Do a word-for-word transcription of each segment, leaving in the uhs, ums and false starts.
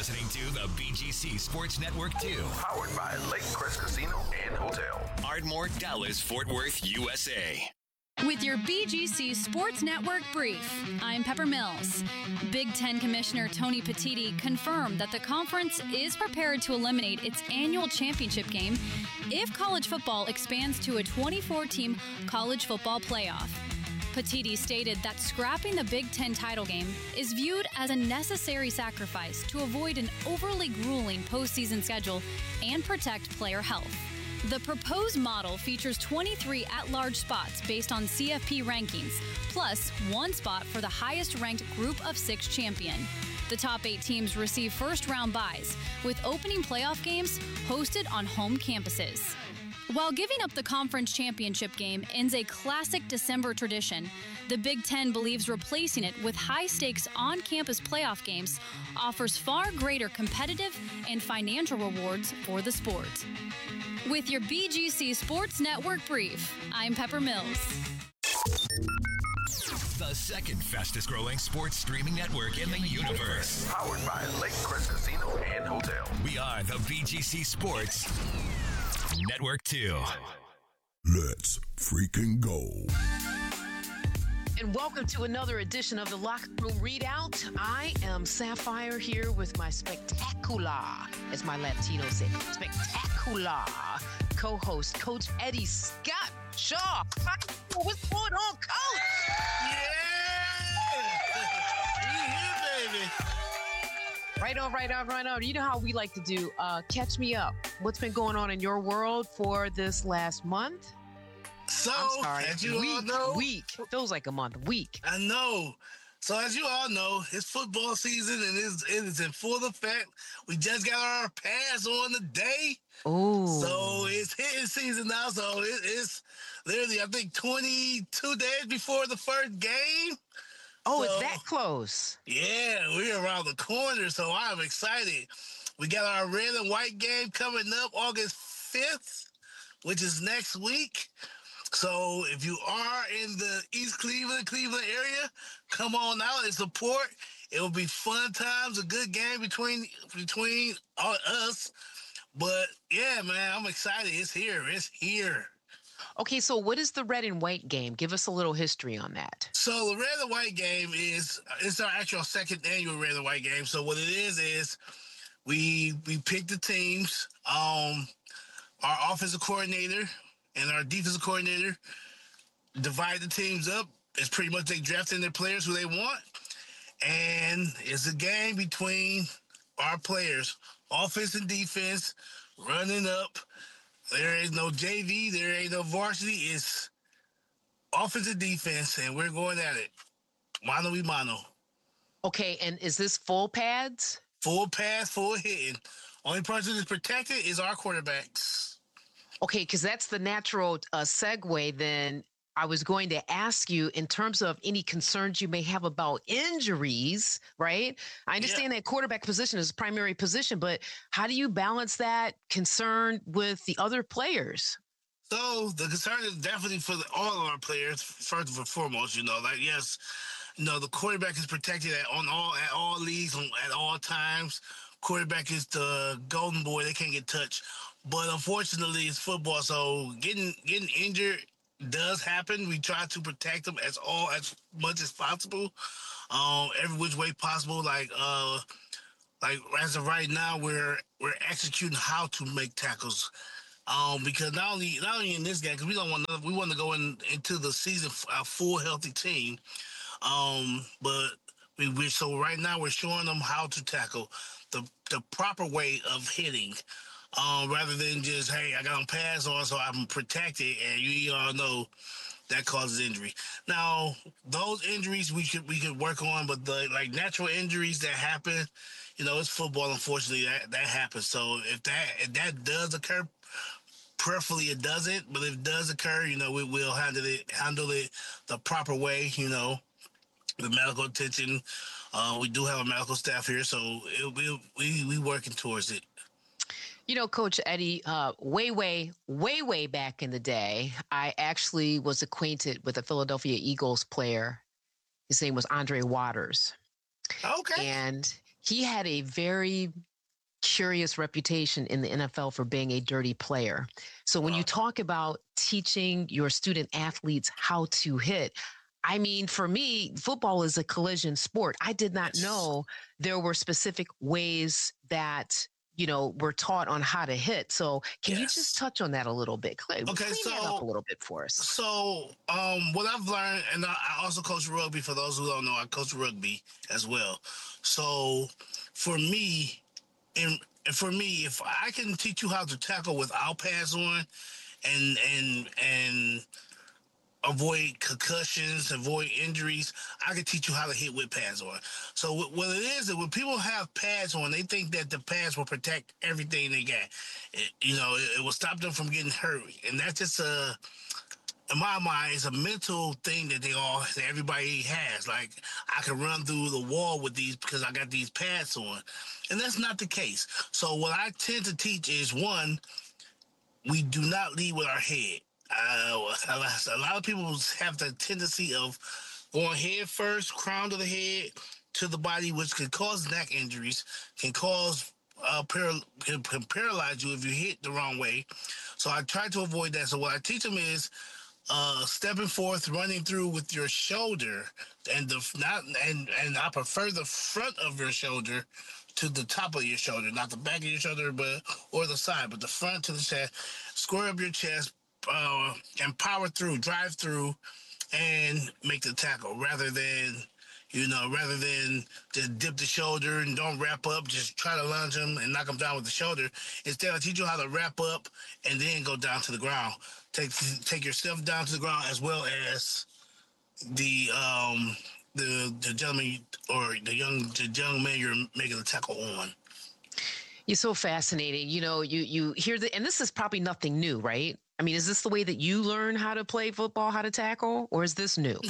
listening to the B G C Sports Network two. Powered by Lake Crest Casino and Hotel. Ardmore, Dallas, Fort Worth, U S A. With your B G C Sports Network brief, I'm Pepper Mills. Big Ten Commissioner Tony Petitti confirmed that the conference is prepared to eliminate its annual championship game if college football expands to a twenty-four team college football playoff. Petitti stated that scrapping the Big Ten title game is viewed as a necessary sacrifice to avoid an overly grueling postseason schedule and protect player health. The proposed model features twenty-three at-large spots based on C F P rankings, plus one spot for the highest-ranked group of six champion. The top eight teams receive first-round byes, with opening playoff games hosted on home campuses. While giving up the conference championship game ends a classic December tradition, the Big Ten believes replacing it with high-stakes on-campus playoff games offers far greater competitive and financial rewards for the sport. With your B G C Sports Network brief, I'm Pepper Mills. The second fastest growing sports streaming network in the universe. Powered by Lake Crest Casino and Hotel. We are the B G C Sports Network two. Let's freaking go. And welcome to another edition of the Locker Room Readout. I am Sapphire here with my spectacular, as my Latino say, spectacular co-host, Coach Eddie Scott Shaw. What's going on, Coach? Yeah! We here, baby. Right on, right on, right on. You know how we like to do. Uh, catch me up. What's been going on in your world for this last month? So, I'm sorry. as you week, all know, week. Feels like a month. Week. I know. So, as you all know, it's football season and it's, it is in full effect. We just got our pass on the day. Oh. So, it's hitting season now. So, it, it's literally, I think, twenty-two days before the first game. Oh, so, it's that close. Yeah, we're around the corner. So, I'm excited. We got our red and white game coming up August fifth, which is next week. So if you are in the East Cleveland, Cleveland area, come on out and support. It will be fun times, a good game between between all us. But yeah, man, I'm excited. It's here. It's here. Okay, so what is the red and white game? Give us a little history on that. So the red and white game is it's our actual second annual red and white game. So what it is is we we pick the teams. Um, our offensive coordinator and our defensive coordinator divide the teams up. It's pretty much they draft in their players who they want. And it's a game between our players, offense and defense, running up. There is no J V. There ain't no varsity. It's offense and defense, and we're going at it. Mano y mano. Okay, and is this full pads? Full pass, full hitting. Only person that's protected is our quarterbacks. Okay, because that's the natural uh, segue then. I was going to ask you in terms of any concerns you may have about injuries, right? I understand yeah. that quarterback position is a primary position, but how do you balance that concern with the other players? So the concern is definitely for the, all of our players, first and foremost, you know, like, yes, you know, the quarterback is protected at, on all, at all leagues, on, at all times. Quarterback is the golden boy. They can't get touched. But unfortunately, it's football, so getting getting injured does happen. We try to protect them as all as much as possible, um, every which way possible. Like uh, like as of right now, we're we're executing how to make tackles, um, because not only not only in this game, because we don't want to, we want to go in into the season a full healthy team, um, but we we so right now we're showing them how to tackle the the proper way of hitting. Um, rather than just, hey, I got them pads on so I'm protected, and you all know that causes injury. Now, those injuries we could we could work on, but the like natural injuries that happen, you know, it's football. Unfortunately, that that happens. So if that if that does occur, preferably it doesn't. But if it does occur, you know, we will handle it handle it the proper way. You know, the medical attention. Uh, we do have a medical staff here, so it, we we we working towards it. You know, Coach Eddie, uh, way, way, way, way back in the day, I actually was acquainted with a Philadelphia Eagles player. His name was Andre Waters. Okay. And he had a very curious reputation in the N F L for being a dirty player. So when you talk about teaching your student athletes how to hit, I mean, for me, football is a collision sport. I did not know there were specific ways that, you know, were taught on how to hit. So can you Yes. just touch on that a little bit? Clean, Okay, clean that so- up a little bit for us. So, um, what I've learned, and I, I also coach rugby. For those who don't know, I coach rugby as well. So, for me, and for me, if I can teach you how to tackle without pads on, and and and avoid concussions, avoid injuries, I can teach you how to hit with pads on. So what what it is, is when people have pads on, they think that the pads will protect everything they got. It, you know, it, it will stop them from getting hurt, and that's just a, in my mind, it's a mental thing that they all, that everybody has. Like, I can run through the wall with these because I got these pads on, and that's not the case. So what I tend to teach is, one, we do not lead with our head. Uh, a lot of people have the tendency of going head first, crown to the head, to the body, which can cause neck injuries, can cause uh, paral- can, can paralyze you if you hit the wrong way. So I try to avoid that. So what I teach them is uh, stepping forth, running through with your shoulder, and the not and and I prefer the front of your shoulder to the top of your shoulder, not the back of your shoulder, but or the side, but the front to the chest. Square up your chest. Uh, and power through, drive through, and make the tackle rather than, you know, rather than just dip the shoulder and don't wrap up, just try to lunge them and knock them down with the shoulder. Instead, I teach you how to wrap up and then go down to the ground. Take take yourself down to the ground as well as the um the the gentleman or the young the young man you're making the tackle on. You're so fascinating. You know, you you hear the, and this is probably nothing new, right? I mean, is this the way that you learn how to play football, how to tackle, or is this new?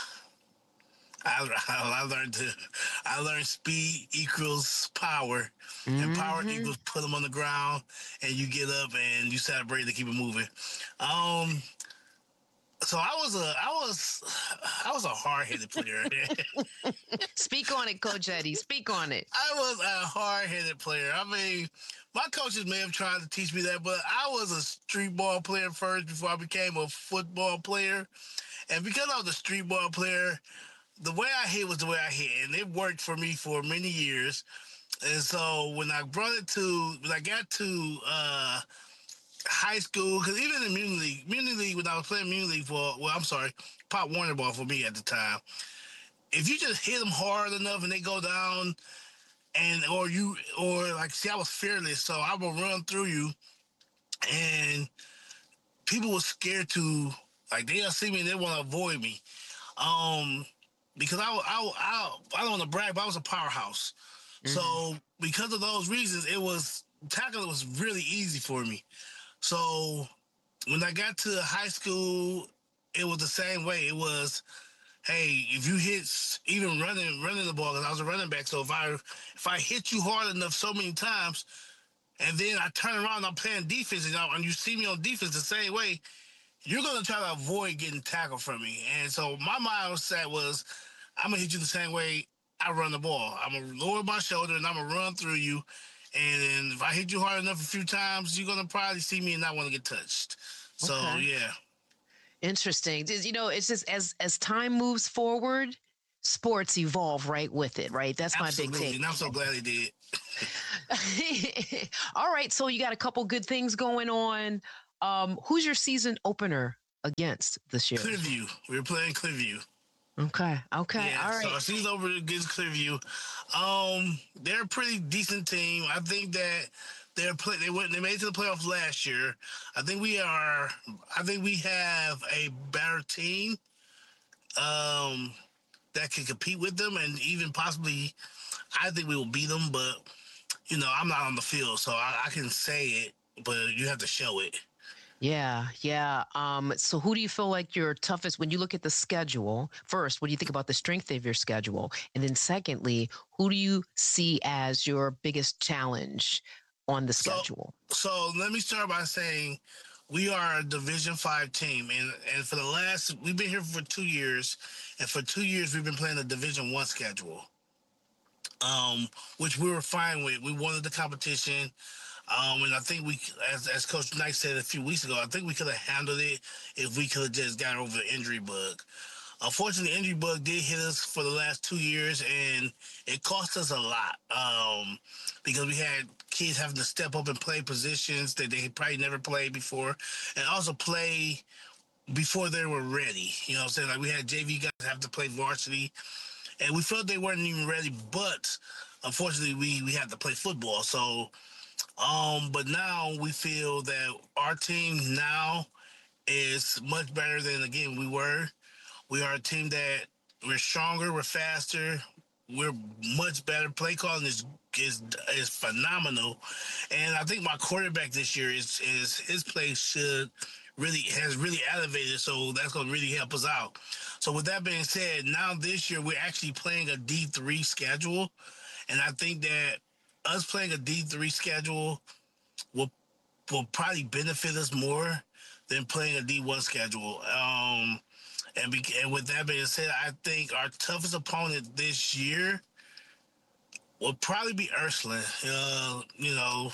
I, I learned to, I learned speed equals power, mm-hmm. and power equals put them on the ground, and you get up and you celebrate to keep it moving. Um, so I was a, I was, I was a hard-headed player. Speak on it, Coach Eddie. Speak on it. I was a hard-headed player. I mean, my coaches may have tried to teach me that, but I was a street ball player first before I became a football player. And because I was a street ball player, the way I hit was the way I hit, and it worked for me for many years. And so when I brought it to, when I got to uh, high school, because even in Muni League, Muni League, when I was playing Muni League for, well, I'm sorry, Pop Warner ball for me at the time, if you just hit them hard enough and they go down, and or you, or like, see, I was fearless, so I would run through you, and people were scared to, like, they'll see me and they want to avoid me. Um, because I, I, I, I don't want to brag, but I was a powerhouse. Mm-hmm. So because of those reasons, it was, tackling was really easy for me. So when I got to high school, it was the same way. It was, hey, if you hit, even running running the ball, because I was a running back, so if I if I hit you hard enough so many times, and then I turn around and I'm playing defense, and, I, and you see me on defense the same way, you're going to try to avoid getting tackled from me. And so my mindset was, I'm going to hit you the same way I run the ball. I'm going to lower my shoulder, and I'm going to run through you. And then if I hit you hard enough a few times, you're going to probably see me and not want to get touched. So, okay. yeah. Interesting. You know, it's just as as time moves forward, sports evolve right with it, right? That's Absolutely. my big take. And I'm so glad they did. All right. So you got a couple good things going on. Um, who's your season opener against this year? Clearview. We were playing Clearview. Okay. Okay. Yeah, all right. So our season over against Clearview. Um, they're a pretty decent team. I think that they're play. They went. They made it to the playoffs last year. I think we are. I think we have a better team. Um, that can compete with them, and even possibly, I think we will beat them. But you know, I'm not on the field, so I, I can say it, but you have to show it. Yeah, yeah. Um, so who do you feel like your toughest, when you look at the schedule, first, what do you think about the strength of your schedule? And then secondly, who do you see as your biggest challenge on the schedule? So, so let me start by saying we are a Division Five team. And, and for the last, we've been here for two years. And for two years, we've been playing a Division One schedule. um, which we were fine with. We wanted the competition. Um, and I think we, as as Coach Knight said a few weeks ago, I think we could have handled it if we could have just got over the injury bug. Unfortunately, the injury bug did hit us for the last two years, and it cost us a lot um, because we had kids having to step up and play positions that they probably never played before, and also play before they were ready. You know what I'm saying? Like, we had J V guys have to play varsity, and we felt they weren't even ready, but unfortunately, we, we had to play football. So, um, but now we feel that our team now is much better than, again, we were. We are a team that we're stronger, we're faster, we're much better. Play calling is is is phenomenal, and I think my quarterback this year is is his play should really has really elevated. So that's going to really help us out. So with that being said, now this year we're actually playing a D three schedule, and I think that us playing a D three schedule will will probably benefit us more than playing a D one schedule. Um, And, be, and with that being said, I think our toughest opponent this year will probably be Ursuline. Uh, you know,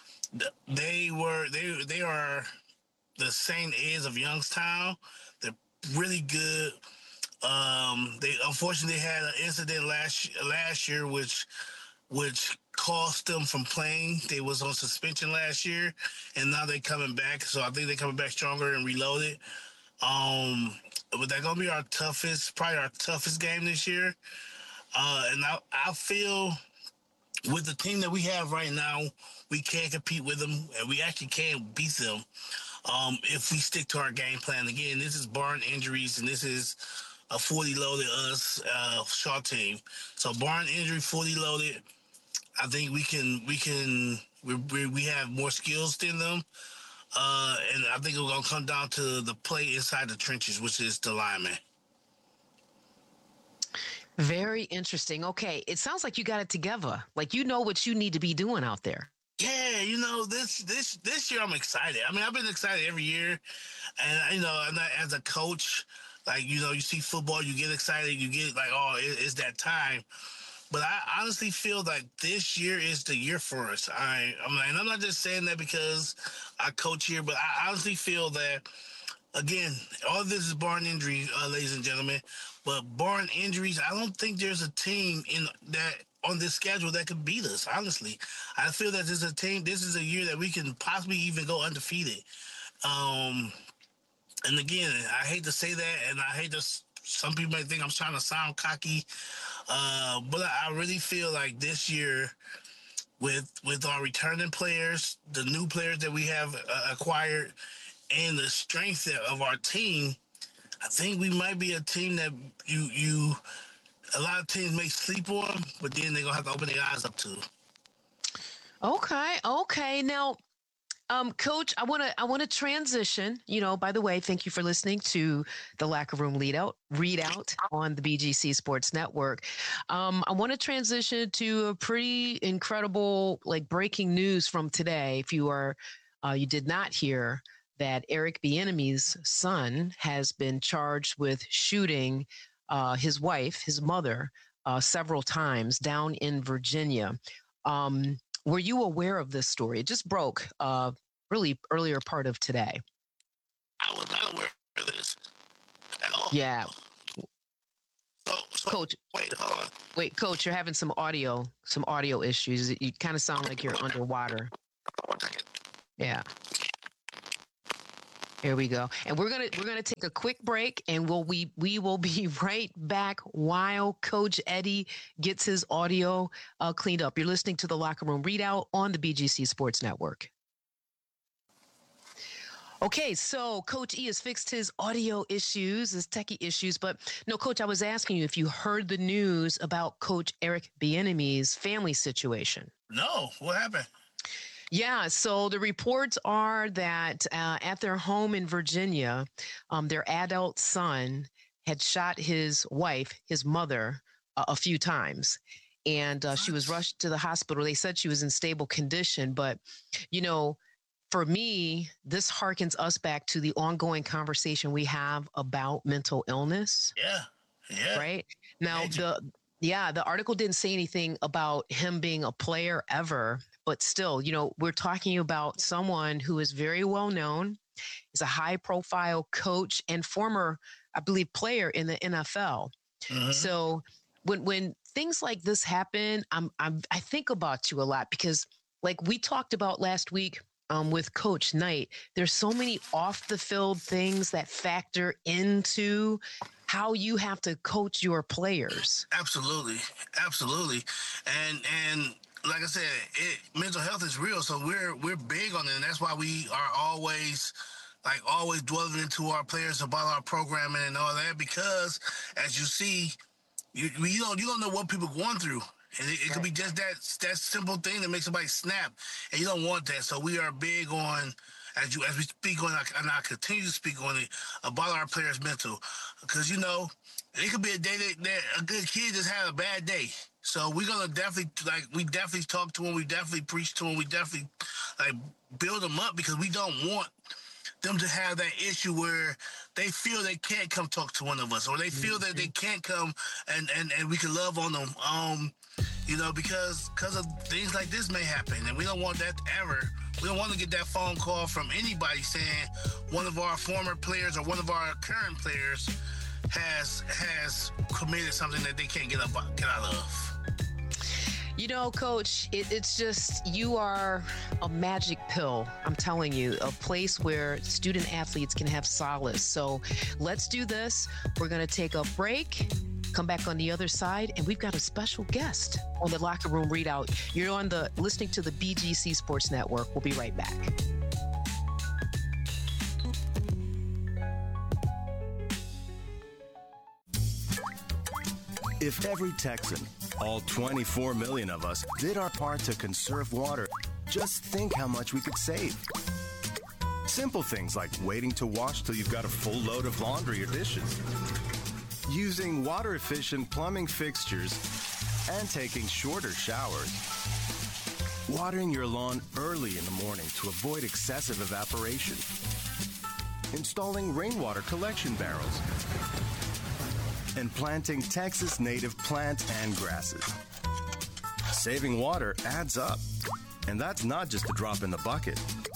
they were they they are the Saint Ed's of Youngstown. They're really good. Um, they unfortunately had an incident last last year, which which cost them from playing. They was on suspension last year, and now they're coming back. So I think they're coming back stronger and reloaded. Um, but that's gonna be our toughest, probably our toughest game this year. Uh, and I, I feel with the team that we have right now, we can compete with them, and we actually can beat them um, if we stick to our game plan. Again, this is barring injuries, and this is a fully loaded us uh, Shaw team. So barring injury, fully loaded, I think we can we can we we, we have more skills than them. Uh, and I think it's going to come down to the play inside the trenches, which is the lineman. Very interesting. Okay, it sounds like you got it together. Like, you know what you need to be doing out there. Yeah, you know, this this this year I'm excited. I mean, I've been excited every year. And, you know, and as a coach, like, you know, you see football, you get excited, you get like, oh, it, it's that time. But I honestly feel like this year is the year for us. I, I'm like, and I'm not just saying that because I coach here, but I honestly feel that, again, all of this is barring injuries, uh, ladies and gentlemen. But barring injuries, I don't think there's a team in that on this schedule that could beat us. Honestly, I feel that this is a team. This is a year that we can possibly even go undefeated. Um, and again, I hate to say that, and I hate to. Some people might think I'm trying to sound cocky. Uh, but I really feel like this year, with with our returning players, the new players that we have uh, acquired, and the strength of our team, I think we might be a team that you you a lot of teams may sleep on, but then they're gonna have to open their eyes up to. Okay, okay. Now, Um, Coach, I want to I want to transition. You know, by the way, thank you for listening to the Locker Room Lead Out Readout on the B G C Sports Network. Um, I want to transition to a pretty incredible, like, breaking news from today. If you are, uh, you did not hear that Eric Bieniemy's son has been charged with shooting uh, his wife, his mother, uh, several times down in Virginia. Um, Were you aware of this story? It just broke uh, really earlier part of today. I was not aware of this at all. Yeah. So, so Coach, wait, hold on. wait, Coach, you're having some audio, some audio issues. You kind of sound like you're underwater. One second. Yeah. Here we go. And we're gonna we're gonna take a quick break, and we'll we we will be right back while Coach Eddie gets his audio uh, cleaned up. You're listening to the Locker Room Readout on the B G C Sports Network. Okay, so Coach E has fixed his audio issues, his techie issues, but no, Coach, I was asking you if you heard the news about Coach Eric Bieniemy's family situation. No, what happened? Yeah, so the reports are that uh, at their home in Virginia, um, their adult son had shot his wife, his mother, uh, a few times. And uh, she was rushed to the hospital. They said she was in stable condition. But, you know, for me, this harkens us back to the ongoing conversation we have about mental illness. Yeah, yeah. Right? Now, the Yeah, the article didn't say anything about him being a player ever, but still, you know, we're talking about someone who is very well known, is a high profile coach and former, I believe, player in the N F L. Mm-hmm. So when when things like this happen, I'm I'm I think about you a lot because, like we talked about last week um, with Coach Knight, there's so many off the field things that factor into how you have to coach your players. Absolutely, absolutely, and and like I said, it, mental health is real, so we're we're big on it, and that's why we are always. Like always dwelling into our players about our programming and all that, because as you see, you you don't you don't know what people are going through, and it, it right. could be just that that simple thing that makes somebody snap, and you don't want that. So we are big on as you as we speak on, and I continue to speak on it about our players' mental, because you know it could be a day that, that a good kid just had a bad day. So we're gonna definitely like we definitely talk to them, we definitely preach to them, we definitely like build them up, because we don't want them to have that issue where they feel they can't come talk to one of us, or they feel mm-hmm. that they can't come and, and, and we can love on them, um, you know, because because of things like this may happen, and we don't want that ever. We don't want to get that phone call from anybody saying one of our former players or one of our current players has has committed something that they can't get up get out of. You know, Coach, it, it's just, you are a magic pill. I'm telling you, a place where student athletes can have solace. So let's do this. We're going to take a break, come back on the other side, and we've got a special guest on the Locker Room Readout. You're on the listening to the B G C Sports Network. We'll be right back. If every Texan, all twenty-four million of us, did our part to conserve water, just think how much we could save. Simple things like waiting to wash till you've got a full load of laundry or dishes, using water-efficient plumbing fixtures, and taking shorter showers, watering your lawn early in the morning to avoid excessive evaporation, installing rainwater collection barrels, and planting Texas native plants and grasses. Saving water adds up, and that's not just a drop in the bucket.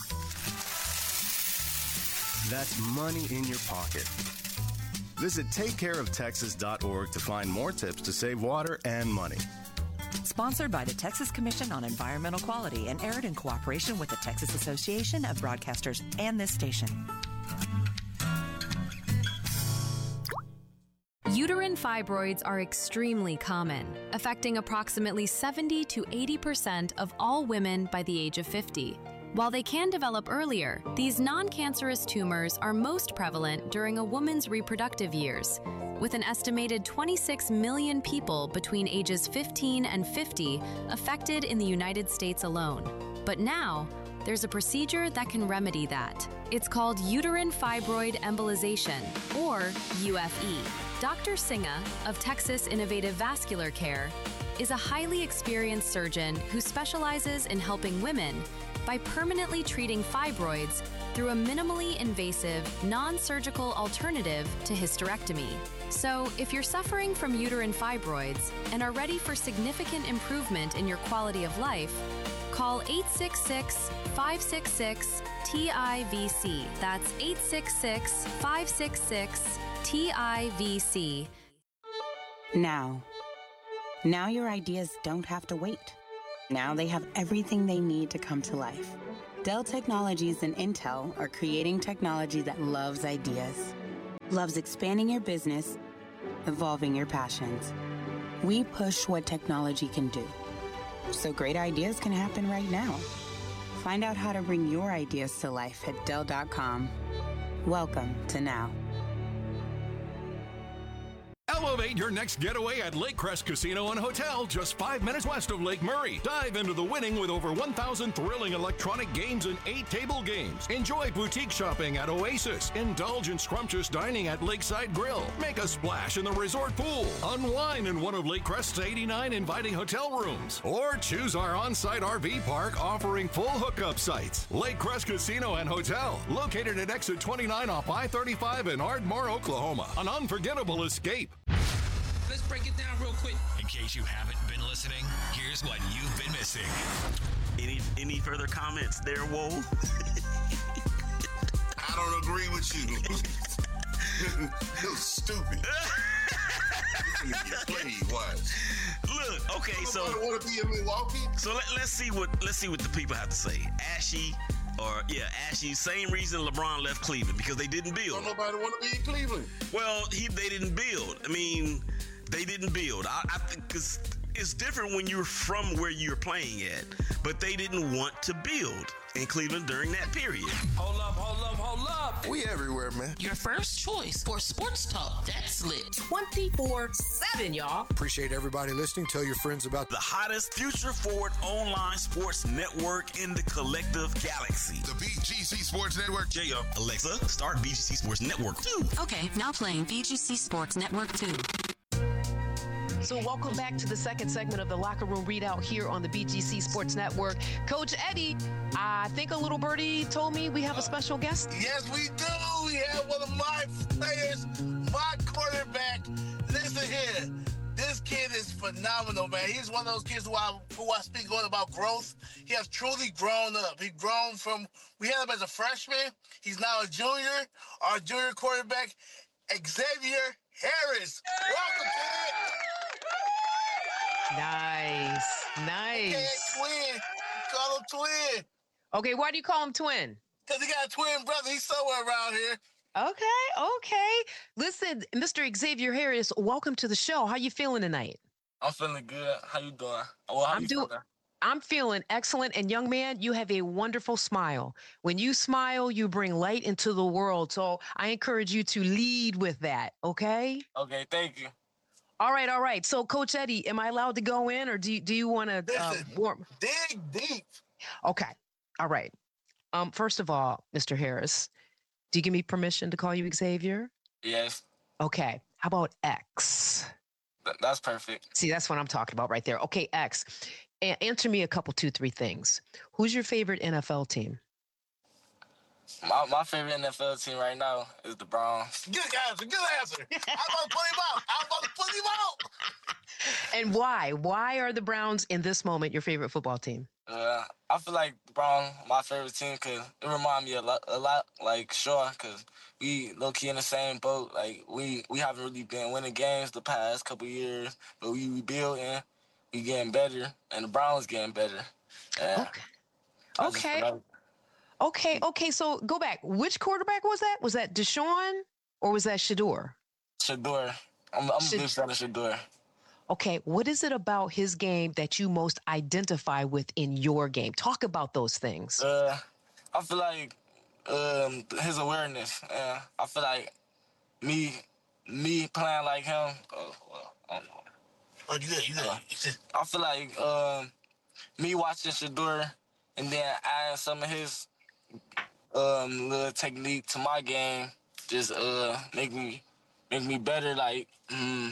That's money in your pocket. Visit take care of texas dot org to find more tips to save water and money. Sponsored by the Texas Commission on Environmental Quality and aired in cooperation with the Texas Association of Broadcasters and this station. Uterine fibroids are extremely common, affecting approximately seventy to eighty percent of all women by the age of fifty. While they can develop earlier, these non-cancerous tumors are most prevalent during a woman's reproductive years, with an estimated twenty-six million people between ages fifteen and fifty affected in the United States alone. But now, there's a procedure that can remedy that. It's called uterine fibroid embolization, or U F E. Doctor Singa of Texas Innovative Vascular Care is a highly experienced surgeon who specializes in helping women by permanently treating fibroids through a minimally invasive, non-surgical alternative to hysterectomy. So, if you're suffering from uterine fibroids and are ready for significant improvement in your quality of life, call eight six six, five six six, T I V C. That's eight six six, five six six, T I V C. Now. Now your ideas don't have to wait. Now they have everything they need to come to life. Dell Technologies and Intel are creating technology that loves ideas, loves expanding your business, evolving your passions. We push what technology can do, so great ideas can happen right now. Find out how to bring your ideas to life at Dell dot com. Welcome to Now. Elevate your next getaway at Lake Crest Casino and Hotel, just five minutes west of Lake Murray. Dive into the winning with over one thousand thrilling electronic games and eight table games. Enjoy boutique shopping at Oasis. Indulge in scrumptious dining at Lakeside Grill. Make a splash in the resort pool. Unwind in one of Lake Crest's eighty-nine inviting hotel rooms. Or choose our on-site R V park offering full hookup sites. Lake Crest Casino and Hotel, located at exit twenty-nine off I thirty-five in Ardmore, Oklahoma. An unforgettable escape. Let's break it it down real quick. In case you haven't been listening, here's what you've been missing. Any any further comments there, Whoa? I don't agree with you. You're stupid. Look, okay, so want to be in Milwaukee. So let, let's see what let's see what the people have to say. Ashy, or yeah, Ashy. Same reason LeBron left Cleveland, because they didn't build. Don't nobody want to be in Cleveland. Well, he they didn't build. I mean, they didn't build. I, I think because it's different when you're from where you're playing at, but they didn't want to build in Cleveland during that period. Hold up, hold up, hold up. We everywhere, man. Your first choice for sports talk that's lit twenty-four seven, y'all. Appreciate everybody listening. Tell your friends about the hottest future forward online sports network in the collective galaxy. The B G C Sports Network. J up. Alexa, start B G C Sports Network two. Okay, now playing B G C Sports Network two. So welcome back to the second segment of the Locker Room Readout here on the B G C Sports Network. Coach Eddie, I think a little birdie told me we have a special guest. Yes, we do. We have one of my players, my quarterback. Listen here. This kid is phenomenal, man. He's one of those kids who I, who I speak on about growth. He has truly grown up. He grown from, we had him as a freshman. He's now a junior. Our junior quarterback, Xavier Harris. Welcome, kid. Nice, nice. Okay, twin. Call him twin. Okay, why do you call him twin? Because he got a twin brother. He's somewhere around here. Okay, okay. Listen, Mister Xavier Harris, welcome to the show. How you feeling tonight? I'm feeling good. How you doing? Well, how I'm you doing. feeling? I'm feeling excellent. And young man, you have a wonderful smile. When you smile, you bring light into the world. So I encourage you to lead with that. Okay. Okay. Thank you. All right, all right. So, Coach Eddie, am I allowed to go in, or do you, do you want to uh, warm? Dig deep. Okay. All right. Um. First of all, Mister Harris, do you give me permission to call you Xavier? Yes. Okay. How about X? Th- that's perfect. See, that's what I'm talking about right there. Okay, X. A- answer me a couple, two, three things. Who's your favorite N F L team? My my favorite N F L team right now is the Browns. Good answer. Good answer. I'm about to put him out. I'm about to put him out. And why? Why are the Browns in this moment your favorite football team? Uh, I feel like the Browns my favorite team because it reminds me a lot, a lot like Shaw, because we low key in the same boat. Like we we haven't really been winning games the past couple years, but we rebuilding, we getting better, and the Browns getting better. Yeah. Okay. Okay. Okay, okay, so go back. Which quarterback was that? Was that Deshaun or was that Shedeur? Shedeur. I'm, I'm Shad- a big fan of Shedeur. Okay, what is it about his game that you most identify with in your game? Talk about those things. Uh, I feel like um, his awareness. Uh, I feel like me me playing like him. Oh, well, I don't know. Oh, you good, you good. Uh, I feel like um, me watching Shedeur and then adding some of his um little technique to my game just uh make me make me better, like mm,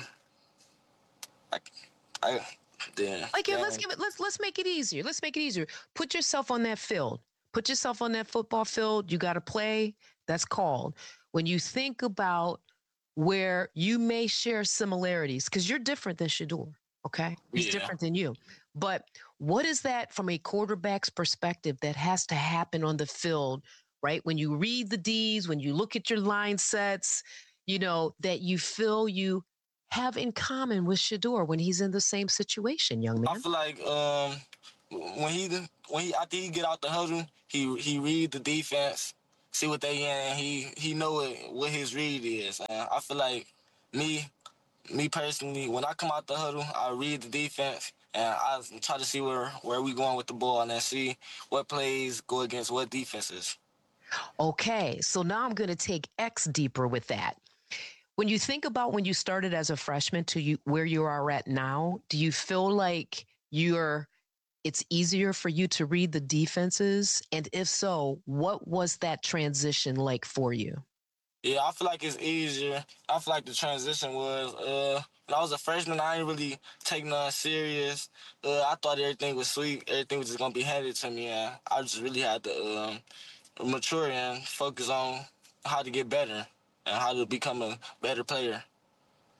like I then Like yeah, let's give it let's let's make it easier. Let's make it easier. Put yourself on that field. Put yourself on that football field. You got to play. That's called. When you think about where you may share similarities, because you're different than Shedeur, okay? He's Yeah. different than you. But what is that from a quarterback's perspective that has to happen on the field, right? When you read the D's, when you look at your line sets, you know, that you feel you have in common with Shedeur when he's in the same situation, young I man? feel like um when he when he after he get out the huddle, he he read the defense, see what they in, and he he know what, what his read is. And I feel like me me personally, when I come out the huddle, I read the defense and I try to see where where we going with the ball and then see what plays go against what defenses. Okay, so now I'm going to take X deeper with that. When you think about when you started as a freshman to you where you are at now, do you feel like you're it's easier for you to read the defenses? And if so, what was that transition like for you? Yeah, I feel like it's easier. I feel like the transition was, uh, when I was a freshman, I didn't really take nothing serious. Uh, I thought everything was sweet. Everything was just going to be handed to me. And I just really had to um, mature and focus on how to get better and how to become a better player.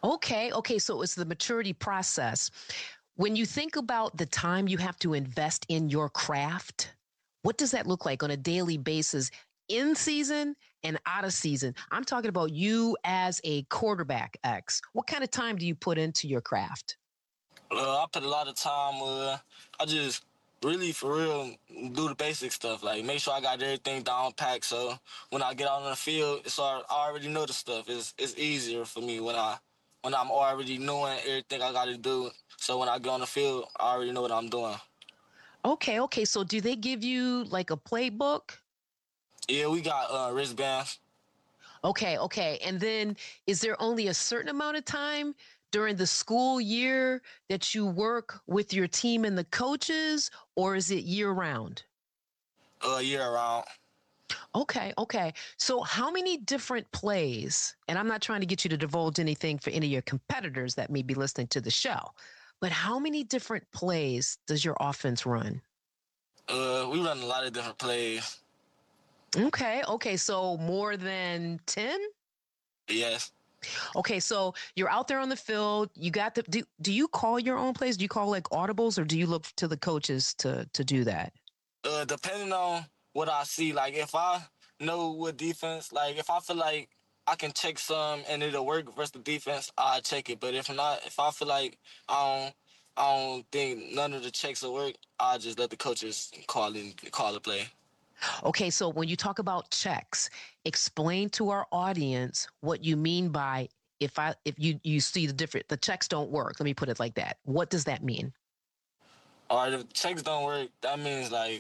Okay, okay, so it's the maturity process. When you think about the time you have to invest in your craft, what does that look like on a daily basis in season and out of season? I'm talking about you as a quarterback, X. What kind of time do you put into your craft? Uh, I put a lot of time. Uh, I just really, for real, do the basic stuff. Like, make sure I got everything down packed. So when I get out on the field, it's all, I already know the stuff. It's it's easier for me when I when I'm already knowing everything I got to do. So when I get on the field, I already know what I'm doing. Okay, okay. So do they give you like a playbook? Yeah, we got uh, wristbands. Okay, okay. And then is there only a certain amount of time during the school year that you work with your team and the coaches, or is it year round? Uh, year round. Okay, okay. So how many different plays, and I'm not trying to get you to divulge anything for any of your competitors that may be listening to the show, but how many different plays does your offense run? Uh, we run a lot of different plays. Okay, okay. So more than ten? Yes. Okay, so you're out there on the field. You got the, do, do you call your own plays? Do you call like audibles, or do you look to the coaches to, to do that? Uh, depending on what I see, like if I know what defense, like if I feel like I can check some and it'll work versus the defense, I'll check it. But if not, if I feel like I don't, I don't think none of the checks will work, I'll just let the coaches call in, call the play. Okay, so when you talk about checks, explain to our audience what you mean by if I if you you see the different the checks don't work. Let me put it like that. What does that mean? All right, if checks don't work, that means like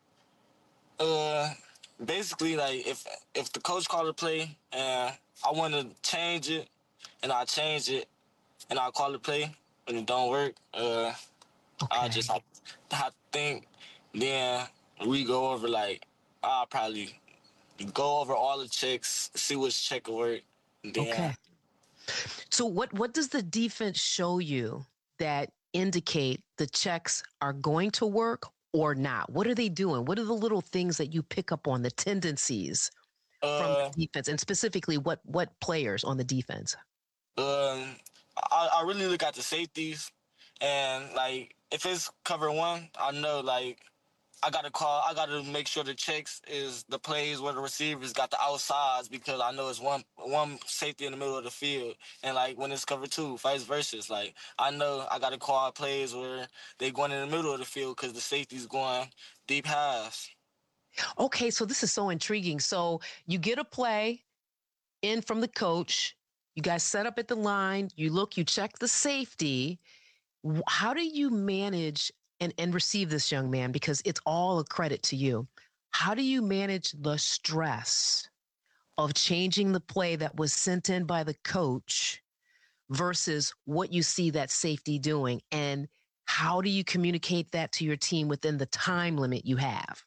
uh basically like if if the coach called a play and I want to change it and I change it and I call the play and it don't work, uh okay. I just have, have to think, then we go over like I'll probably go over all the checks, see which check will work. Then okay. So what what does the defense show you that indicate the checks are going to work or not? What are they doing? What are the little things that you pick up on, the tendencies uh, from the defense, and specifically what what players on the defense? Um, I, I really look at the safeties, and like if it's cover one, I know like I gotta call. I gotta make sure the checks is the plays where the receivers got the outsides, because I know it's one one safety in the middle of the field, and like when it's cover two, vice versa. Like I know I gotta call plays where they going in the middle of the field because the safety's going deep halves. Okay, so this is so intriguing. So you get a play in from the coach. You guys set up at the line. You look. You check the safety. How do you manage and, and receive this, young man, because it's all a credit to you? How do you manage the stress of changing the play that was sent in by the coach versus what you see that safety doing? And how do you communicate that to your team within the time limit you have?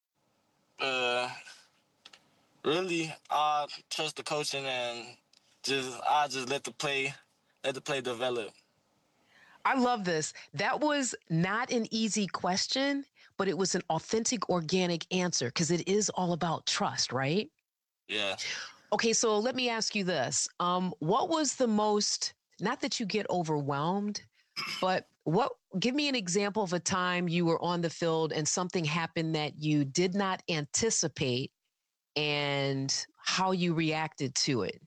Uh, really, I trust the coaching and just I just let the play, let the play develop. I love this. That was not an easy question, but it was an authentic, organic answer, because it is all about trust, right? Yeah. Okay, so let me ask you this. Um, what was the most, not that you get overwhelmed, but what, give me an example of a time you were on the field and something happened that you did not anticipate and how you reacted to it.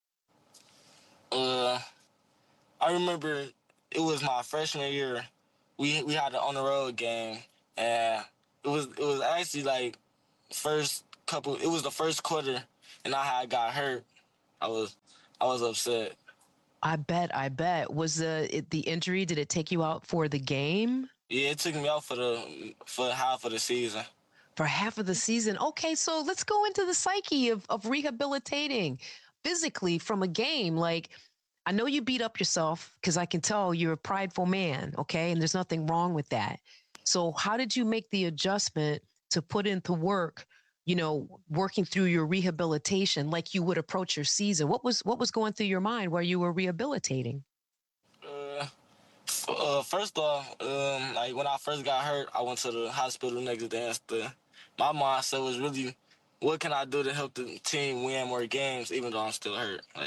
Uh, I remember it was my freshman year. We we had an on the road game, and it was it was actually like first couple. It was the first quarter, and I had got hurt. I was I was upset. I bet. I bet. Was the it, the injury? Did it take you out for the game? Yeah, it took me out for the for half of the season. For half of the season. Okay, so let's go into the psyche of of rehabilitating physically from a game. Like, I know you beat up yourself, because I can tell you're a prideful man, okay? And there's nothing wrong with that. So how did you make the adjustment to put into work, you know, working through your rehabilitation like you would approach your season? What was what was going through your mind while you were rehabilitating? Uh, uh, first off, um, like when I first got hurt, I went to the hospital next day. And stuff. My mindset was really, what can I do to help the team win more games, even though I'm still hurt? Like,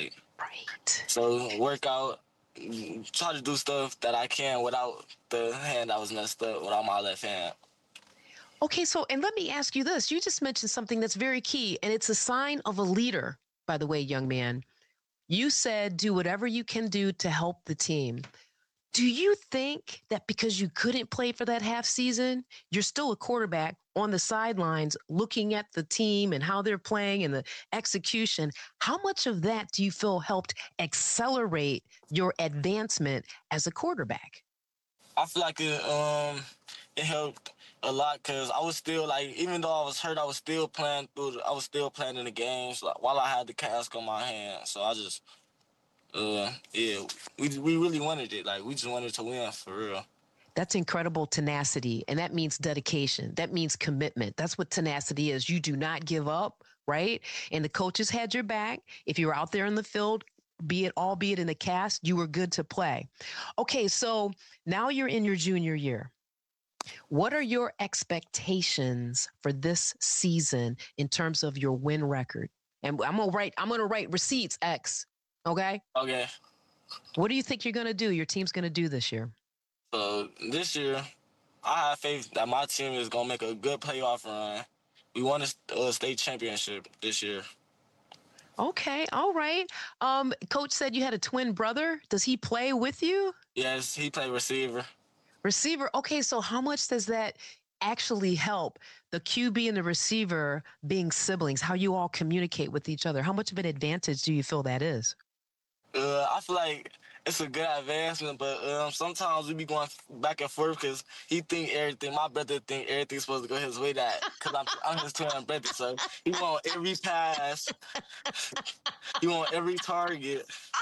Right. So work out, try to do stuff that I can without the hand that was messed up, without my left hand. Okay, so, and let me ask you this. You just mentioned something that's very key, and it's a sign of a leader, by the way, young man. You said do whatever you can do to help the team. Do you think that because you couldn't play for that half season, you're still a quarterback on the sidelines looking at the team and how they're playing and the execution? How much of that do you feel helped accelerate your advancement as a quarterback? I feel like it, um, it helped a lot because I was still like, even though I was hurt, I was still playing through. The, I was still playing in the games like, while I had the cast on my hand. So I just, uh, yeah, we we really wanted it. Like we just wanted to win for real. That's incredible tenacity, and that means dedication. That means commitment. That's what tenacity is. You do not give up, right? And the coaches had your back. If you were out there in the field, be it albeit in the cast, you were good to play. Okay, so now you're in your junior year. What are your expectations for this season in terms of your win record? And I'm gonna write, I'm gonna write receipts, X. Okay? Okay. What do you think you're gonna do? Your team's gonna do this year? So this year, I have faith that my team is gonna make a good playoff run. We won a uh, state championship this year. Okay, all right. Um, Coach said you had a twin brother. Does he play with you? Yes, he played receiver. Receiver. Okay, so how much does that actually help the Q B and the receiver being siblings, how you all communicate with each other? How much of an advantage do you feel that is? Uh, I feel like it's a good advancement, but um, sometimes we be going back and forth because he think everything. My brother think everything's supposed to go his way. That because I'm, I'm his twin brother, so he want every pass, he want every target.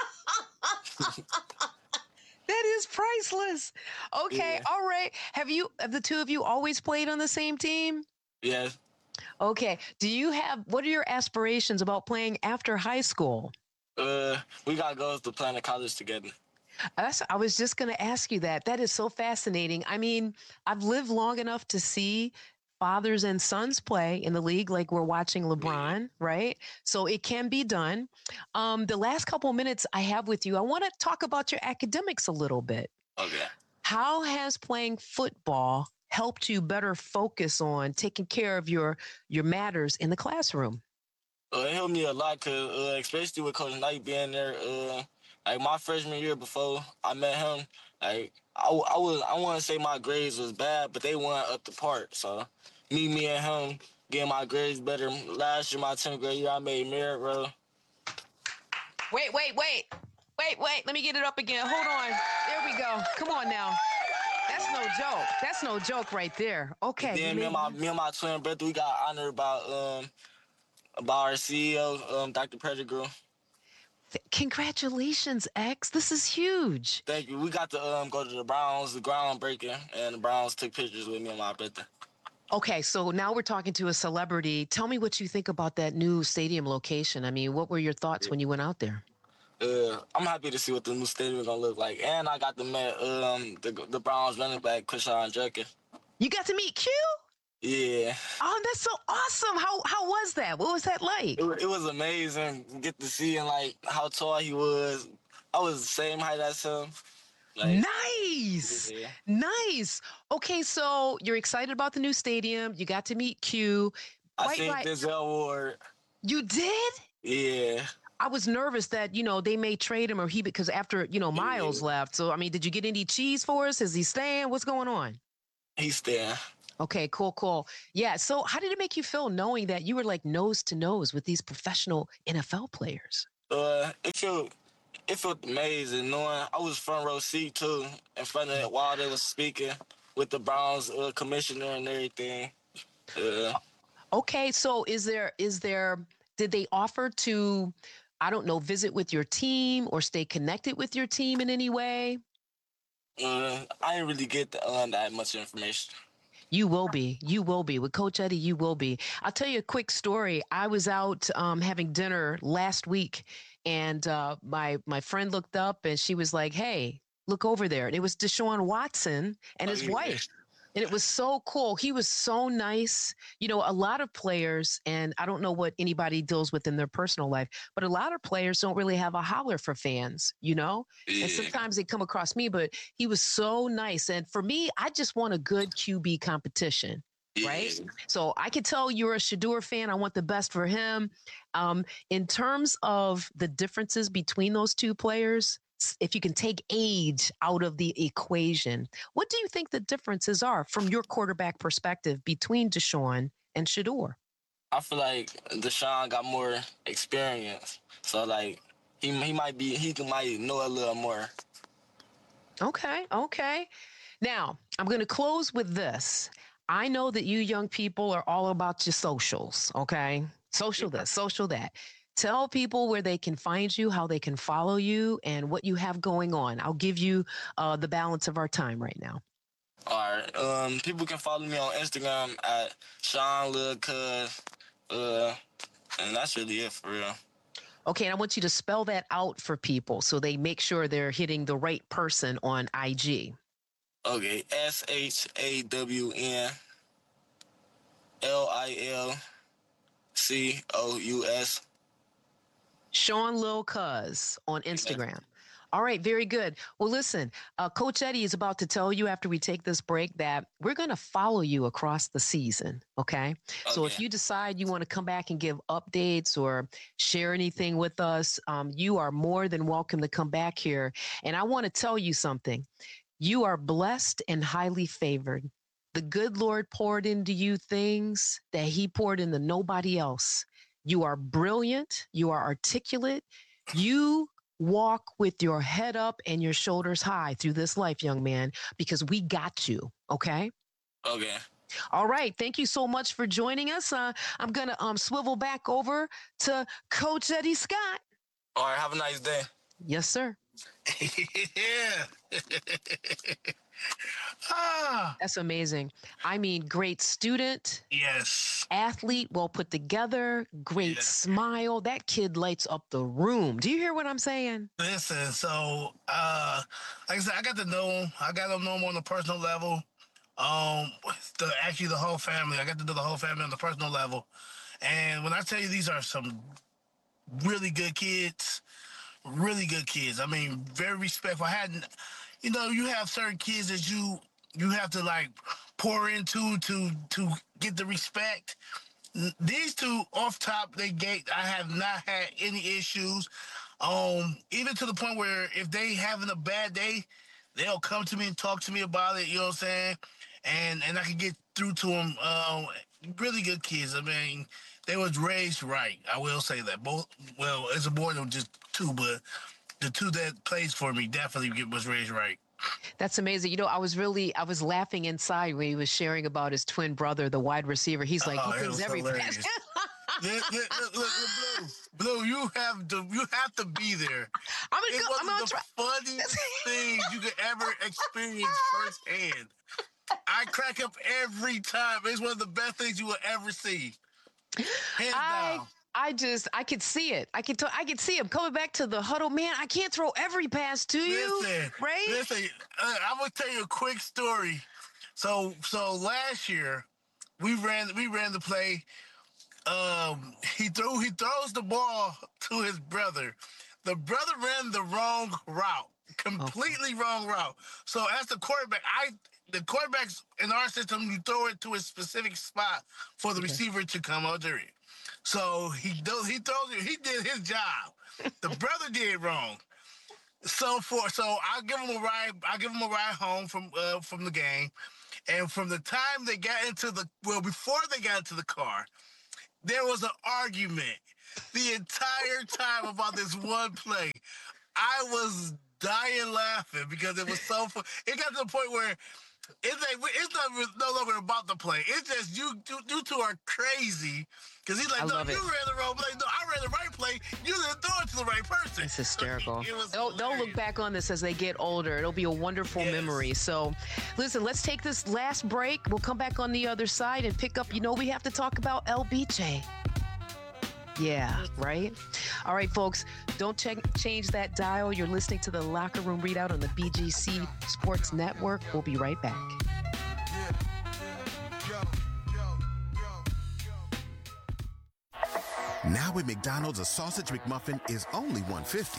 That is priceless. Okay, yeah. All right. Have you, have the two of you always played on the same team? Yes. Okay. Do you have, what are your aspirations about playing after high school? Uh, we got goals to plan to college together. That's, I was just going to ask you that. That is so fascinating. I mean, I've lived long enough to see fathers and sons play in the league like we're watching LeBron, right? So it can be done. Um, the last couple of minutes I have with you, I want to talk about your academics a little bit. Okay. How has playing football helped you better focus on taking care of your your matters in the classroom? Uh, it helped me a lot, cause uh, especially with Coach Knight being there. Uh, like my freshman year before I met him, like I, I was I want to say my grades was bad, but they weren't up to par. So me, me and him getting my grades better. Last year, my tenth grade year, I made merit row. Wait, wait, wait, wait, wait. Let me get it up again. Hold on. There we go. Come on now. That's no joke. That's no joke right there. Okay. And then me and my me and my twin brother, we got honored about um about our C E O, um, Doctor Pettigrew. Congratulations, X. This is huge. Thank you. We got to um, go to the Browns, the groundbreaking, and the Browns took pictures with me and my brother. Okay, so now we're talking to a celebrity. Tell me what you think about that new stadium location. I mean, what were your thoughts when you went out there? Uh, I'm happy to see what the new stadium is going to look like. And I got to meet um, the, the Browns running back, Quinshon Judkins. You got to meet Q? Yeah. Oh, that's so awesome. How how was that? What was that like? It, it was amazing. Get to see him, like, how tall he was. I was the same height as him. Like, nice. Yeah. Nice. Okay, so you're excited about the new stadium. You got to meet Q. I think right. Denzel Ward. You did? Yeah. I was nervous that, you know, they may trade him or he, because after, you know, Miles yeah. left. So, I mean, did you get any cheese for us? Is he staying? What's going on? He's staying. Okay, cool, cool. Yeah, so how did it make you feel knowing that you were like nose to nose with these professional N F L players? Uh, it felt, it felt amazing knowing I was front row seat too, in front of it while they was speaking with the Browns uh, commissioner and everything. Uh, okay, so is there, is there, did they offer to, I don't know, visit with your team or stay connected with your team in any way? Uh, I didn't really get the, uh, that much information. You will be. You will be. With Coach Eddie, you will be. I'll tell you a quick story. I was out um, having dinner last week, and uh, my my friend looked up, and she was like, hey, look over there. And it was Deshaun Watson and his oh, yeah. wife. And it was so cool. He was so nice. You know, a lot of players, and I don't know what anybody deals with in their personal life, but a lot of players don't really have a holler for fans, you know? Yeah. And sometimes they come across me, but he was so nice. And for me, I just want a good Q B competition. Yeah. Right. So I can tell you're a Shedeur fan. I want the best for him. Um, in terms of the differences between those two players, if you can take age out of the equation, what do you think the differences are from your quarterback perspective between Deshaun and Shedeur? I feel like Deshaun got more experience. So like he he might be he might know a little more. Okay, okay. Now, I'm going to close with this. I know that you young people are all about your socials, okay? Social this, social that. Tell people where they can find you, how they can follow you, and what you have going on. I'll give you uh, the balance of our time right now. All right. Um, people can follow me on Instagram at Sean Lil Cuz, uh, and that's really it for real. Okay, and I want you to spell that out for people so they make sure they're hitting the right person on I G. Okay, S H A W N L I L C O U S. Sean Lil Cuz on Instagram. Yeah. All right, very good. Well, listen, uh, Coach Eddie is about to tell you after we take this break that we're going to follow you across the season, okay? okay? So if you decide you want to come back and give updates or share anything with us, um, you are more than welcome to come back here. And I want to tell you something. You are blessed and highly favored. The good Lord poured into you things that he poured into nobody else. You are brilliant. You are articulate. You walk with your head up and your shoulders high through this life, young man, because we got you. Okay? Okay. All right. Thank you so much for joining us. Uh, I'm going to um, swivel back over to Coach Eddie Scott. All right. Have a nice day. Yes, sir. Yeah. ah. That's amazing. I mean, great student. Yes. Athlete, well put together. Great yeah. smile. That kid lights up the room. Do you hear what I'm saying? Listen, so uh, like I said, I got to know him. I got to know him on a personal level. Um, the actually the whole family. I got to know the whole family on the personal level. And when I tell you these are some really good kids. Really good kids. I mean, very respectful. I hadn't, you know, you have certain kids that you you have to like pour into to to get the respect. These two off top, they gate. I have not had any issues. Um, even to the point where if they having a bad day, they'll come to me and talk to me about it. You know what I'm saying? And and I can get through to them. Um, really good kids. I mean, they was raised right. I will say that. Both, well, it's more than just two, but the two that plays for me definitely was raised right. That's amazing. You know, I was really, I was laughing inside when he was sharing about his twin brother, the wide receiver. He's like, oh, he thinks every pass. look, look, look, look, Blue, Blue, you have to, you have to be there. I'm gonna it go, was I'm gonna the try. funniest thing you could ever experience firsthand. I crack up every time. It's one of the best things you will ever see. Hands I, down. I just, I could see it. I could, t- I could see him coming back to the huddle. Man, I can't throw every pass to you, listen, right? Listen, uh, I'm gonna tell you a quick story. So, so last year, we ran, we ran the play. Um, he threw, he throws the ball to his brother. The brother ran the wrong route, completely okay. wrong route. So as the quarterback, I. The quarterbacks in our system, you throw it to a specific spot for the okay. receiver to come out there. So he does, he throws it. He did his job. The brother did it wrong. So for so I give him a ride. I give him a ride home from uh, from the game, and from the time they got into the well, before they got into the car, there was an argument the entire time about this one play. I was dying laughing because it was so fun. It got to the point where. It's like it's not no longer about the play. It's just you, you, you two are crazy because he's like, I no, love you it. ran the wrong play. No, I ran the right play. You didn't throw it to the right person. It's hysterical. It was they'll, they'll look back on this as they get older. It'll be a wonderful yes. memory. So, listen, let's take this last break. We'll come back on the other side and pick up. You know, we have to talk about L B J. Yeah, right? All right, folks, don't check, change that dial. You're listening to the Locker Room Readout on the B G C Sports Network. We'll be right back. Yeah. Now at McDonald's, a sausage McMuffin is only one fifty.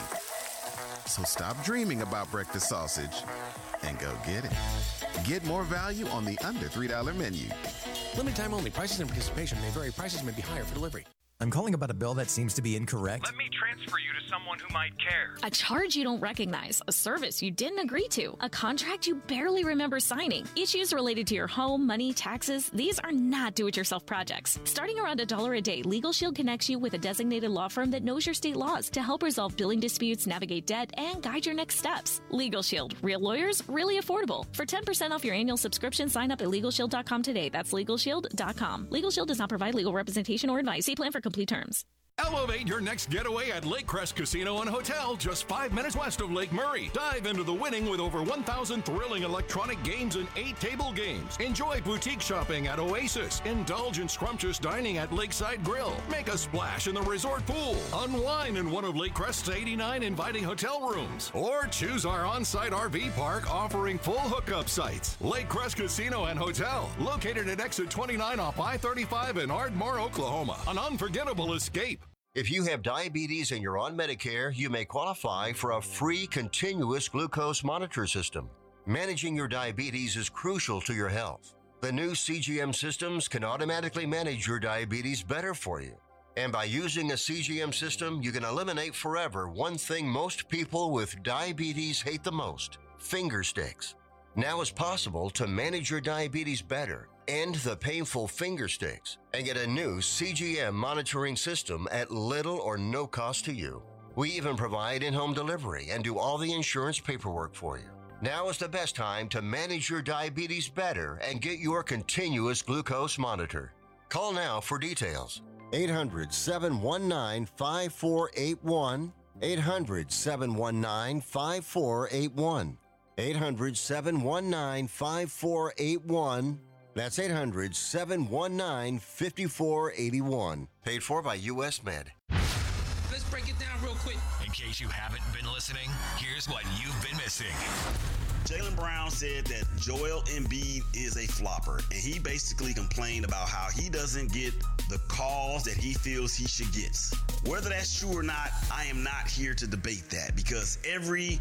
So stop dreaming about breakfast sausage and go get it. Get more value on the under three dollar menu. Limited time only. Prices and participation may vary. Prices may be higher for delivery. I'm calling about a bill that seems to be incorrect. Let me transfer you to someone who might care. A charge you don't recognize, a service you didn't agree to, a contract you barely remember signing. Issues related to your home, money, taxes, these are not do-it-yourself projects. Starting around a dollar a day, Legal Shield connects you with a designated law firm that knows your state laws to help resolve billing disputes, navigate debt, and guide your next steps. Legal Shield. Real lawyers, really affordable. For ten percent off your annual subscription, sign up at legal shield dot com today. That's legal shield dot com. Legal Shield does not provide legal representation or advice. See plan for complete terms. Elevate your next getaway at Lake Crest Casino and Hotel, just five minutes west of Lake Murray. Dive into the winning with over one thousand thrilling electronic games and eight table games. Enjoy boutique shopping at Oasis. Indulge in scrumptious dining at Lakeside Grill. Make a splash in the resort pool. Unwind in one of Lake Crest's eighty-nine inviting hotel rooms. Or choose our on-site R V park offering full hookup sites. Lake Crest Casino and Hotel, located at exit twenty-nine off I thirty-five in Ardmore, Oklahoma. An unforgettable escape. If you have diabetes and you're on Medicare, you may qualify for a free continuous glucose monitor system. Managing your diabetes is crucial to your health. The new C G M systems can automatically manage your diabetes better for you. And by using a C G M system, you can eliminate forever one thing most people with diabetes hate the most: finger sticks. Now it's possible to manage your diabetes better, end the painful finger sticks, and get a new C G M monitoring system at little or no cost to you. We even provide in-home delivery and do all the insurance paperwork for you. Now is the best time to manage your diabetes better and get your continuous glucose monitor. Call now for details. eight hundred, seven one nine, five four eight one. eight hundred, seven one nine, five four eight one. eight hundred, seven one nine, five four eight one. That's eight hundred, seven one nine, five four eight one. Paid for by U S Med. Let's break it down real quick. In case you haven't been listening, here's what you've been missing. Jaylen Brown said that Joel Embiid is a flopper, and he basically complained about how he doesn't get the calls that he feels he should get. Whether that's true or not, I am not here to debate that, because every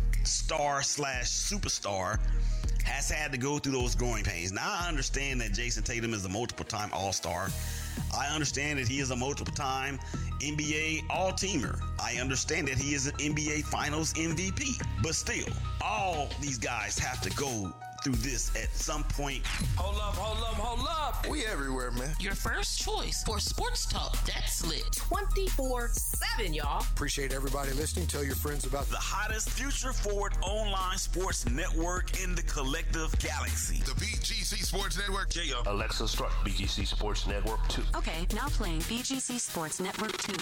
star slash superstar has had to go through those growing pains. Now, I understand that Jason Tatum is a multiple-time All-Star. I understand that he is a multiple-time N B A All-Teamer. I understand that he is an N B A Finals M V P. But still, all these guys have to go through this at some point. Hold up, hold up, hold up. We everywhere, man. Your first choice for sports talk that's lit. twenty-four seven, y'all. Appreciate everybody listening. Tell your friends about the hottest future-forward online sports network in the collective galaxy. The B G C Sports Network. J-O. Alexa, start B G C Sports Network two. Okay, now playing B G C Sports Network two.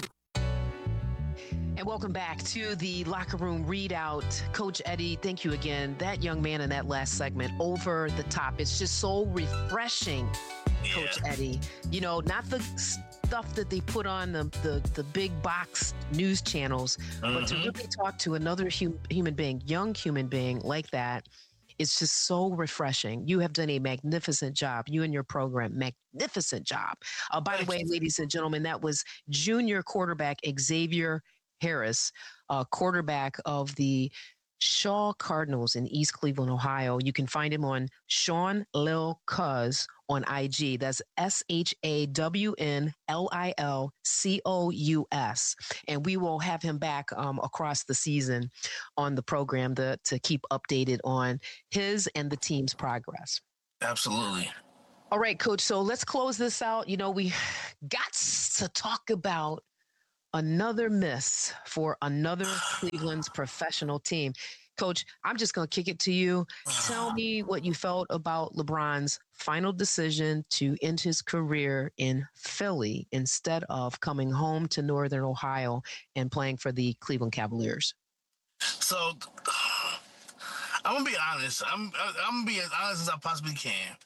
And welcome back to the Locker Room Readout. Coach Eddie, thank you again. That young man in that last segment, over the top. It's just so refreshing, yeah. Coach Eddie. You know, not the stuff that they put on the, the, the big box news channels, mm-hmm. but to really talk to another hum, human being, young human being like that, it's just so refreshing. You have done a magnificent job. You and your program, magnificent job. Uh, by the way, ladies and gentlemen, that was junior quarterback Xavier Harris, uh, quarterback of the Shaw Cardinals in East Cleveland, Ohio. You can find him on Sean Lil Cuz on I G. That's S H A W N L I L C O U S. And we will have him back um, across the season on the program to, to keep updated on his and the team's progress. Absolutely. All right, Coach. So let's close this out. You know, we got to talk about another miss for another Cleveland's professional team. Coach, I'm just going to kick it to you. Tell me what you felt about LeBron's final decision to end his career in Philly instead of coming home to Northern Ohio and playing for the Cleveland Cavaliers. So, I'm going to be honest. I'm, I'm going to be as honest as I possibly can.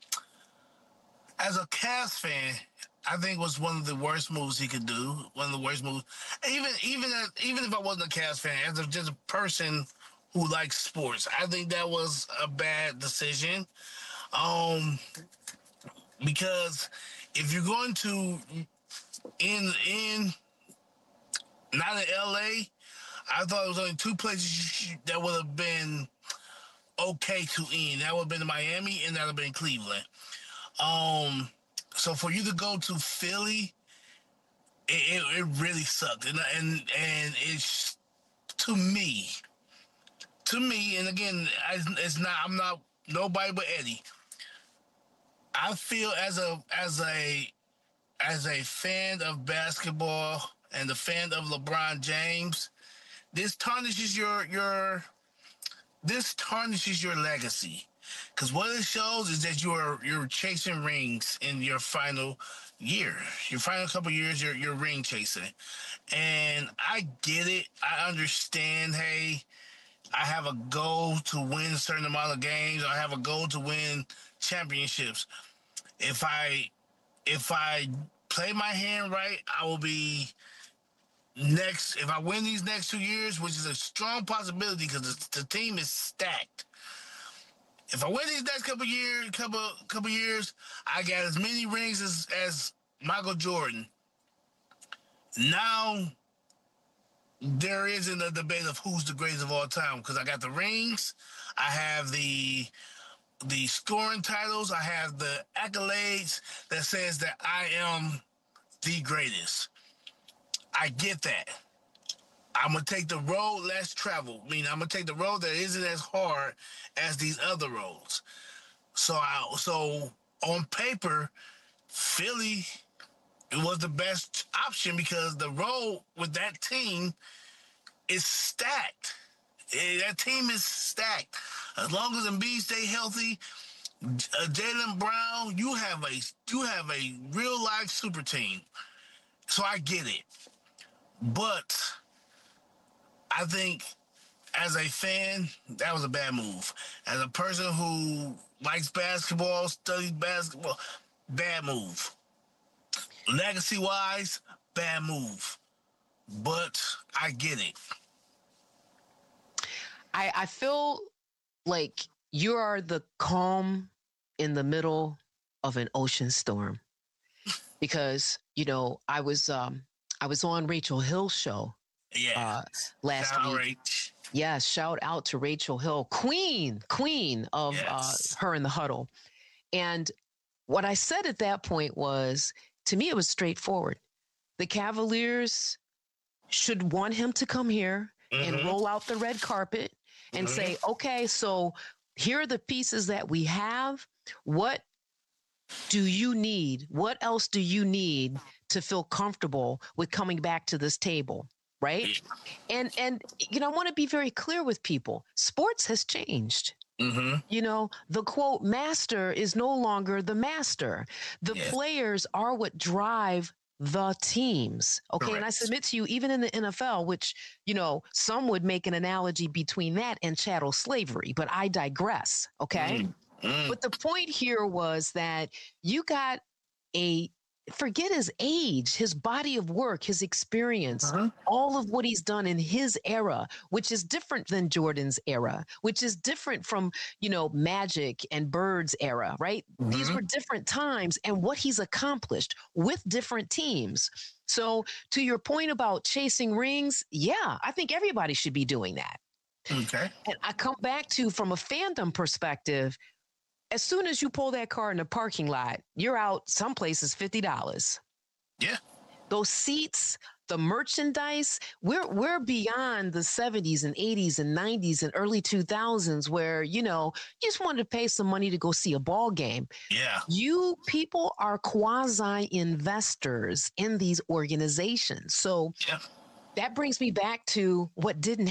As a Cavs fan, I think was one of the worst moves he could do. One of the worst moves. Even even as, even if I wasn't a Cavs fan, as a, just a person who likes sports, I think that was a bad decision. Um, because if you're going to in in not in L A, I thought it was only two places that would have been okay to end. That would have been Miami, and that would have been Cleveland. Um, so for you to go to Philly, it, it, it really sucked, and and and it's to me, to me, and again, I, it's not. I'm not nobody but Eddie. I feel as a as a as a fan of basketball and a fan of LeBron James, this tarnishes your your this tarnishes your legacy. Because what it shows is that you're you're chasing rings in your final year, your final couple years. You're you're ring chasing, and I get it. I understand. Hey, I have a goal to win a certain amount of games. I have a goal to win championships. If I if I play my hand right, I will be next. If I win these next two years, which is a strong possibility because the, the team is stacked. If I win these next couple years, couple couple years, I got as many rings as, as Michael Jordan. Now there isn't a debate of who's the greatest of all time because I got the rings, I have the the scoring titles, I have the accolades that says that I am the greatest. I get that. I'm going to take the road less traveled. I mean, I'm going to take the road that isn't as hard as these other roads. So, I, so on paper, Philly, it was the best option because the road with that team is stacked. That team is stacked. As long as Embiid stay healthy, uh, Jaylen Brown, you have a you have a real life super team. So I get it, but I think as a fan, that was a bad move. As a person who likes basketball, studies basketball, bad move. Legacy-wise, bad move. But I get it. I, I feel like you are the calm in the middle of an ocean storm. Because, you know, I was um, I was on Rachel Hill's show. Yeah. Uh, last shout week. Out yeah, shout out to Rachel Hill, queen, queen of yes. uh, Her in the Huddle. And what I said at that point was, to me, it was straightforward. The Cavaliers should want him to come here mm-hmm. and roll out the red carpet and mm-hmm. say, okay, so here are the pieces that we have. What do you need? What else do you need to feel comfortable with coming back to this table? Right. And, and, you know, I want to be very clear with people. Sports has changed. Mm-hmm. You know, the quote master is no longer the master. The yes. players are what drive the teams. Okay. Correct. And I submit to you, even in the N F L, which, you know, some would make an analogy between that and chattel slavery, but I digress. Okay. Mm-hmm. But the point here was that you got a, forget his age, his body of work, his experience, uh-huh. all of what he's done in his era, which is different than Jordan's era, which is different from, you know, Magic and Bird's era, right? Mm-hmm. These were different times and what he's accomplished with different teams. So to your point about chasing rings, yeah, I think everybody should be doing that. Okay. And I come back to, from a fandom perspective, as soon as you pull that car in the parking lot, you're out some places fifty dollars. Yeah. Those seats, the merchandise, we're we're beyond the seventies and eighties and nineties and early two thousands where, you know, you just wanted to pay some money to go see a ball game. Yeah. You people are quasi-investors in these organizations. So yeah. that brings me back to what didn't